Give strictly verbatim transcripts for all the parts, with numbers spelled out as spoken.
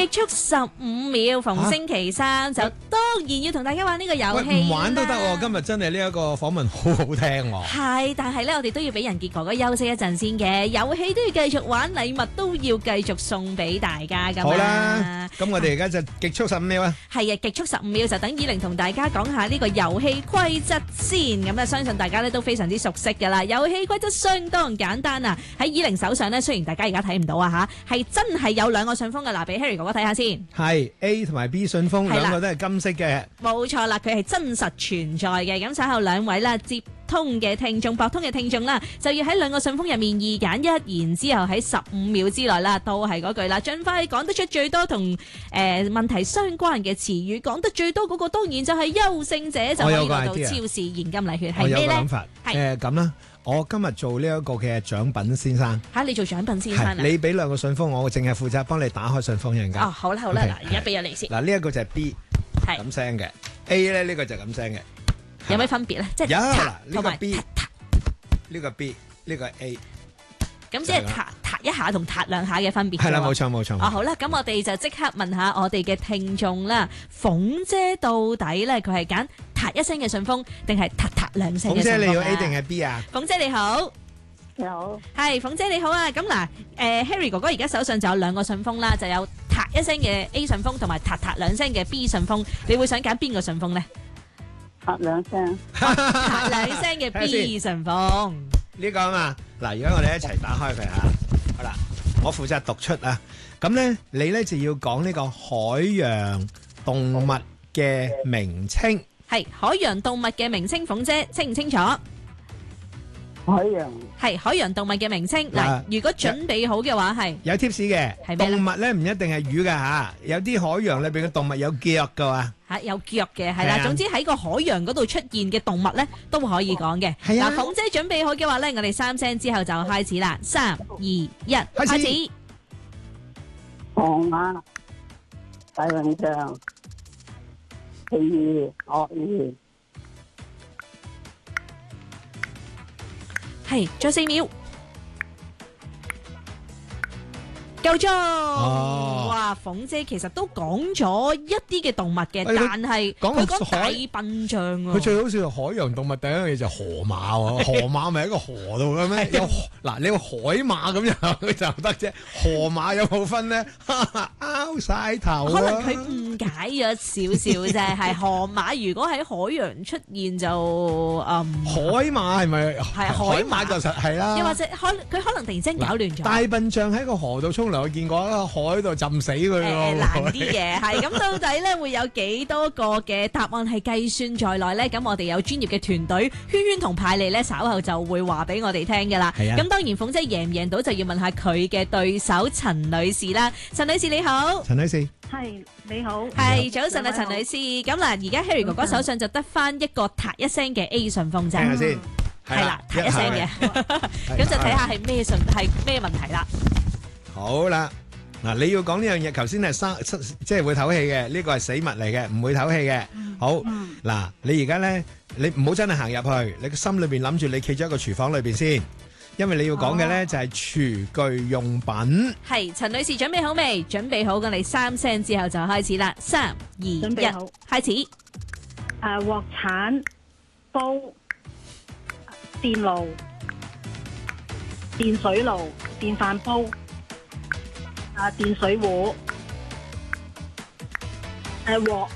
極速十五秒，逢星期三就當然要同大家玩呢個遊戲。 唔玩都得喎，今日真係呢一個訪問好好聽喎。 係，但係咧，我哋都要俾人傑哥哥休息一陣先嘅，遊戲都要繼續玩，禮物都要繼續送俾大家㗎嘛。 好啦，咁我哋而家就極速十五秒啊。 係啊，極速十五秒就等以玲同大家講下呢個遊戲規則先。咁啊，相信大家咧都非常之熟悉㗎啦。遊戲規則相當簡單啊，喺以玲手上咧，雖然大家而家睇唔到啊嚇，係真係有兩個信封嘅。嗱，俾 Harry 哥哥睇下先。 係 A 同埋 B 信封，兩個都係金色嘅。 冇錯啦，佢係真實存在嘅。咁稍後兩位啦，接通嘅聽眾、博通嘅聽眾啦，就要喺兩個信封入面二揀一，然之後喺十五秒之內啦，都係嗰句啦，盡快講得出最多同誒、呃、問題相關嘅詞語，講得最多嗰個當然就係優勝者，就可以攞到超市現金禮券。係咩咧？ 誒咁啦，我今日做呢一個嘅獎品先生。 嚇、啊，你做獎品先生啊？ 你俾兩個信封，我淨係負責幫你打開信封人㗎。 哦，好啦好啦，嗱，而家俾咗你先。 嗱，呢一個就係 B 咁聲嘅 ，A 咧呢個就係咁聲嘅。 有咩分別咧？即係有呢個 B， 呢個 B，呢個 A。 咁即係撻撻一下同撻兩下嘅分別。 係啦，冇錯冇錯。 哦，好啦，咁我哋就即刻問下我哋嘅聽眾啦。鳳姐到底咧佢係揀撻一聲嘅順風，定係撻撻兩聲嘅順風？鳳姐你要 A 定係 B 啊？ 鳳姐你好， 你好， 係鳳姐你好啊。咁嗱，誒 Harry 哥哥而家手上就有兩個順風啦，就有撻一聲嘅 A 順風同埋撻撻兩聲嘅 B 順風。你會想揀邊個順風咧？ 撻兩聲， 撻兩聲嘅 B 順風。 呢個啊嘛，嗱，而家我哋一齊打開佢嚇，好啦，我負責讀出啊，咁咧你咧就要講呢個海洋動物嘅名稱， 係海洋動物嘅名稱，鳳姐清唔清楚？ 海洋係海洋動物嘅名稱。嗱，如果準備好嘅話，係有 tips 嘅。 係咩咧？ 動物咧唔一定係魚㗎嚇，有啲海洋裏邊嘅動物有腳㗎喎。 嚇，有腳嘅係啦。總之喺個海洋嗰度出現嘅動物咧，都可以講嘅。 係啊。 嗱，鳳姐準備好嘅話咧，我哋三聲之後就開始啦。三二一，開始。 河馬、大笨象、鯉魚、鱷魚。 係，仲有四秒，夠鐘！ 哦， 哇，鳳姐其實都講咗一啲嘅動物嘅，但係佢講大笨象啊！ 佢最好笑係海洋動物第一樣嘢就係河馬喎，河馬咪喺個河度嘅咩？有嗱，你話海馬咁樣佢就得啫，河馬有冇分咧？拗晒頭。 可能佢誤解咗少少啫，係河馬如果喺海洋出現就嗯。 海馬係咪？係海馬就實係啦。 又或者可佢可能突然之間搞亂咗。 大笨象喺個河度沖涼，我見過喺海度浸死佢喎。 誒難啲嘅，係咁到底咧會有幾多個嘅答案係計算在內咧？咁我哋有專業嘅團隊圈圈同派利咧，稍後就會話俾我哋聽㗎啦。係啊。咁當然鳳姐贏唔贏到就要問下佢嘅對手陳女士啦。陳女士你好。 陳女士。 係你好。 係早晨啊，陳女士。咁嗱，而家 Harry 哥哥手上就得翻一個撻一聲嘅 A 順風啫。 聽下先。 係啦，撻一聲嘅。咁就睇下係咩順係咩問題啦。 好啦。嗱，你要講呢樣嘢，頭先係生即係會唞氣嘅，呢個係死物嚟嘅，唔會唞氣嘅。好，嗱，你而家咧，你唔好真係行入去，你個心裏邊諗住你企咗喺個廚房裏邊先，因為你要講嘅咧就係廚具用品。係，陳女士準備好未？準備好，咁你三聲之後就開始啦，三二一，開始。 誒，鑊鏟、煲、電爐、電水爐、電飯煲。啊！電水壺，誒鑊，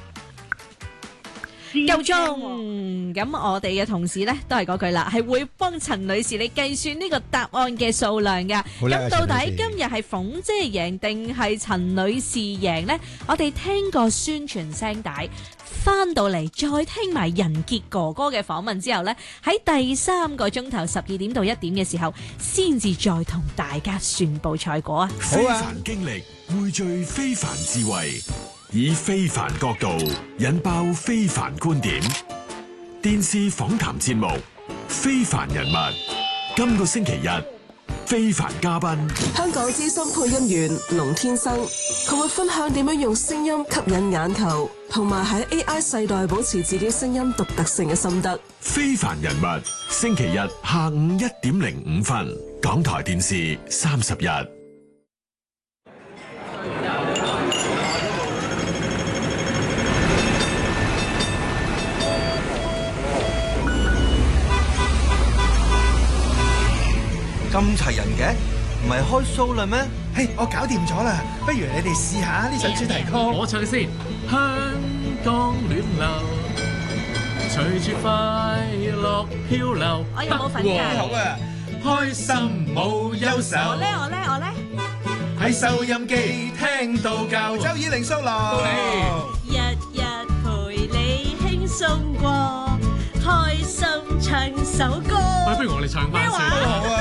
夠鐘。咁我哋嘅同事咧都係嗰句啦，係會幫陳女士你計算呢個答案嘅數量噶。咁到底今日係鳳姐贏定係陳女士贏呢？我哋聽個宣傳聲帶，翻到嚟再聽埋仁傑哥哥嘅訪問之後呢，喺第三個鐘頭十二點到一點嘅時候，先至再同大家宣布賽果啊！ 非凡經歷匯聚非凡智慧，以非凡角度引爆非凡觀點。電視訪談節目《非凡人物》，今個星期日非凡嘉賓， 香港資深配音員龍天生，佢會分享點樣用聲音吸引眼球，同埋喺 A I 世代保持自己聲音獨特性嘅心得。 非凡人物，星期日下午一點零五分，港台電視三十日。 咁齊人嘅，唔係開 show 啦咩？ 嘿，我搞掂咗啦，不如你哋試下呢首主題曲。 我唱先，香港暖流，隨住快樂漂流。 我有冇份㗎？ 好啊，開心冇憂愁。 我咧，我咧，我咧。 喺收音機聽到教，周以玲 solo。 日日陪你輕鬆過，開心唱首歌。 喂，不如我哋唱翻先。 好啊。